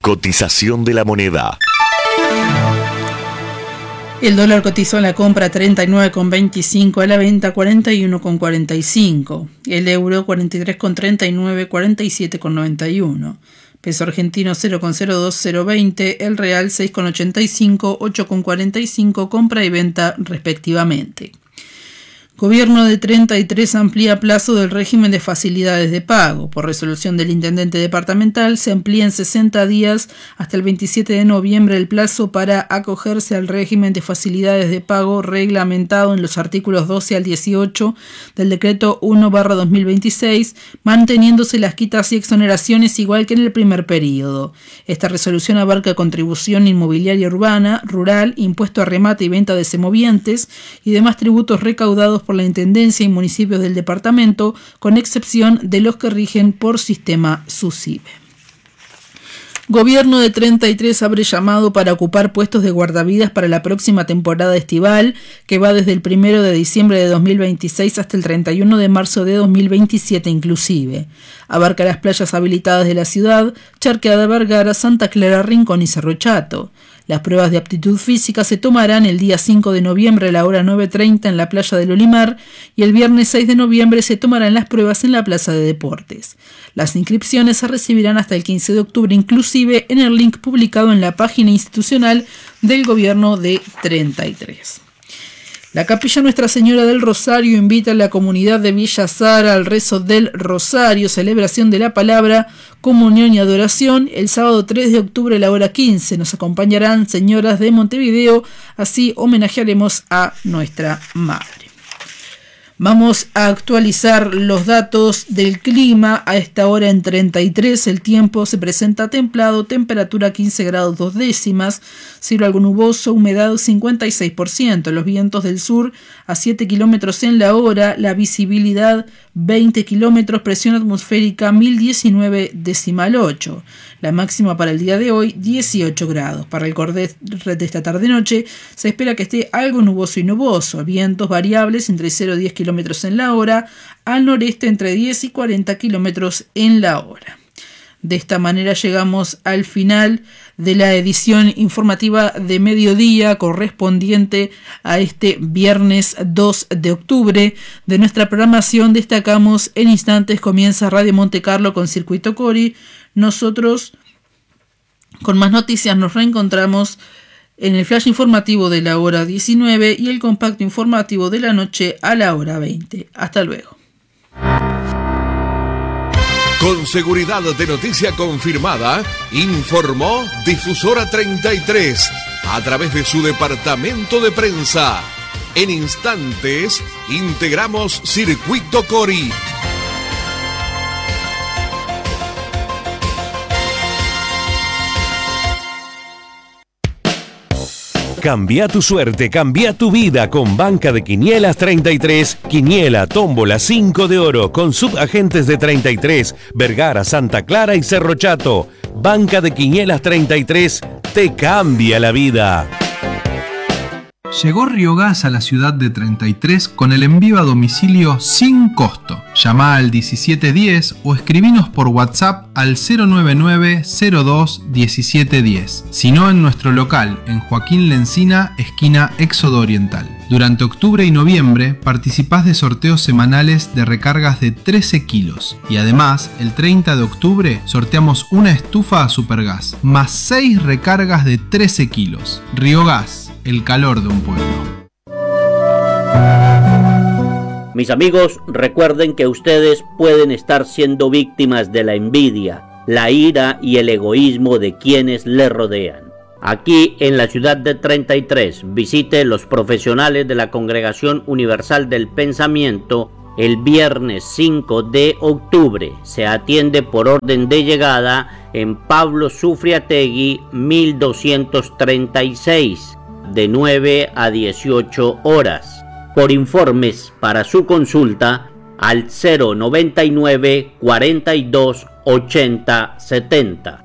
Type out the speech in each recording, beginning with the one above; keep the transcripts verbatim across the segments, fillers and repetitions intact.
Cotización de la moneda. El dólar cotizó en la compra treinta y nueve con veinticinco, a la venta cuarenta y uno con cuarenta y cinco. El euro cuarenta y tres con treinta y nueve, cuarenta y siete con noventa y uno. Peso argentino cero con cero dos cero veinte, el real seis con ochenta y cinco, ocho con cuarenta y cinco, compra y venta respectivamente. Gobierno de treinta y tres amplía plazo del régimen de facilidades de pago. Por resolución del intendente departamental se amplía en sesenta días hasta el veintisiete de noviembre el plazo para acogerse al régimen de facilidades de pago reglamentado en los artículos doce al dieciocho del decreto uno barra dos mil veintiséis, manteniéndose las quitas y exoneraciones igual que en el primer período. Esta resolución abarca contribución inmobiliaria urbana, rural, impuesto a remate y venta de semovientes y demás tributos recaudados por la Intendencia y municipios del departamento, con excepción de los que rigen por sistema SUSIBE. Gobierno de treinta y tres abre llamado para ocupar puestos de guardavidas para la próxima temporada estival, que va desde el primero de diciembre de dos mil veintiséis hasta el treinta y uno de marzo de dos mil veintisiete inclusive. Abarca las playas habilitadas de la ciudad, Charqueada, Vergara, Santa Clara, Rincón y Cerro Chato. Las pruebas de aptitud física se tomarán el día cinco de noviembre a la hora nueve treinta en la playa del Olimar y el viernes seis de noviembre se tomarán las pruebas en la plaza de deportes. Las inscripciones se recibirán hasta el quince de octubre inclusive en el link publicado en la página institucional del Gobierno de treinta y tres. La Capilla Nuestra Señora del Rosario invita a la comunidad de Villa Zara al rezo del Rosario, celebración de la palabra, comunión y adoración, el sábado tres de octubre a la hora quince. Nos acompañarán señoras de Montevideo, así homenajearemos a nuestra Madre. Vamos a actualizar los datos del clima. A esta hora en treinta y tres el tiempo se presenta templado, temperatura quince grados dos décimas, cielo algo nuboso, humedad cincuenta y seis por ciento, los vientos del sur a siete kilómetros en la hora, la visibilidad veinte kilómetros, presión atmosférica mil diecinueve decimal ocho. La máxima para el día de hoy, dieciocho grados. Para el cordel de esta tarde-noche se espera que esté algo nuboso y nuboso. Vientos variables entre cero y diez kilómetros en la hora, al noreste entre diez y cuarenta kilómetros en la hora. De esta manera llegamos al final de la edición informativa de mediodía correspondiente a este viernes dos de octubre. De nuestra programación destacamos: en instantes comienza Radio Monte Carlo con Circuito Cori. Nosotros, con más noticias, nos reencontramos en el flash informativo de la hora diecinueve y el compacto informativo de la noche a la hora veinte. Hasta luego. Con seguridad de noticia confirmada, informó Difusora treinta y tres a través de su departamento de prensa. En instantes, integramos Circuito Cori. Cambia tu suerte, cambia tu vida con Banca de Quinielas treinta y tres, Quiniela, Tómbola, cinco de oro, con subagentes de treinta y tres, Vergara, Santa Clara y Cerro Chato. Banca de Quinielas treinta y tres te cambia la vida. Llegó Riogas a la ciudad de treinta y tres con el envío a domicilio sin costo. Llama al diecisiete diez o escribinos por WhatsApp al cero nueve nueve cero dos diecisiete diez. Si no, en nuestro local, en Joaquín Lencina, esquina Éxodo Oriental. Durante octubre y noviembre participás de sorteos semanales de recargas de trece kilos. Y además, el treinta de octubre sorteamos una estufa a Supergas, más seis recargas de trece kilos. Riogas, el calor de un pueblo. Mis amigos, recuerden que ustedes pueden estar siendo víctimas de la envidia, la ira y el egoísmo de quienes les rodean. Aquí en la ciudad de treinta y tres, visite los profesionales de la Congregación Universal del Pensamiento el viernes cinco de octubre. Se atiende por orden de llegada en Pablo Sufriategui mil doscientos treinta y seis, de nueve a dieciocho horas. Por informes para su consulta al cero noventa y nueve cuarenta y dos ochenta setenta.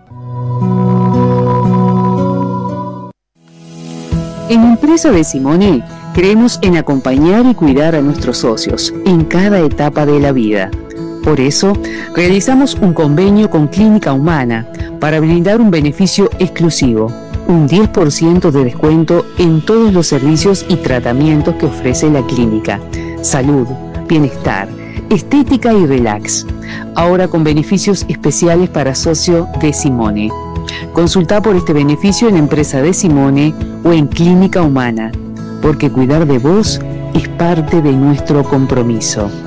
En Impreso de Simone creemos en acompañar y cuidar a nuestros socios en cada etapa de la vida. Por eso, realizamos un convenio con Clínica Humana para brindar un beneficio exclusivo, un diez por ciento de descuento en todos los servicios y tratamientos que ofrece la clínica. Salud, bienestar, estética y relax. Ahora con beneficios especiales para socio de Simone. Consulta por este beneficio en Empresa de Simone o en Clínica Humana, porque cuidar de vos es parte de nuestro compromiso.